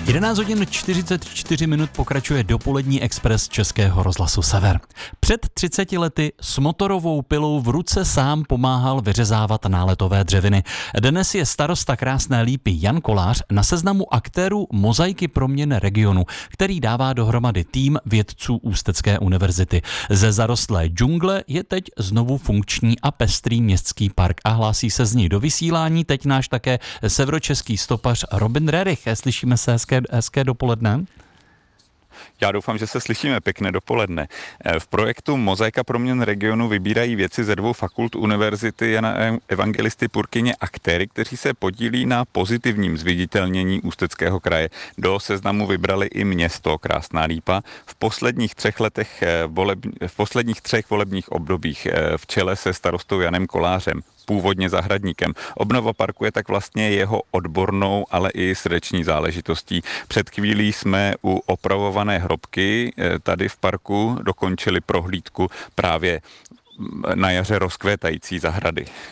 11 hodin 44 minut pokračuje dopolední expres Českého rozhlasu Sever. Před 30 lety s motorovou pilou v ruce sám pomáhal vyřezávat náletové dřeviny. Dnes je starosta Krásné Lípy Jan Kolář na seznamu aktérů Mozaiky proměn regionu, který dává dohromady tým vědců Ústecké univerzity. Ze zarostlé džungle je teď znovu funkční a pestrý městský park a hlásí se z něj do vysílání teď náš také severočeský stopař Robin Rerich. Slyšíme se, hezké dopoledne. Já doufám, že se slyšíme, pěkné dopoledne. V projektu Mozaika proměn regionu vybírají vědci ze 2 fakult univerzity Jana Evangelisty Purkyně aktéry, kteří se podílí na pozitivním zviditelnění Ústeckého kraje. Do seznamu vybrali i město Krásná Lípa. V posledních 3 volebních obdobích v čele se starostou Janem Kolářem, původně zahradníkem. Obnova parku je tak vlastně jeho odbornou, ale i srdeční záležitostí. Před chvílí jsme u opravované hrobky tady v parku dokončili prohlídku právě na jaře rozkvétající zahrady.